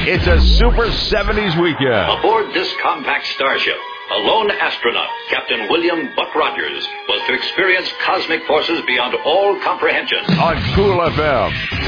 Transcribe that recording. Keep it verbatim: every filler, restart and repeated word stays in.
It's a Super seventies weekend. Aboard this compact starship, a lone astronaut, Captain William Buck Rogers, was to experience cosmic forces beyond all comprehension. On Cool F M.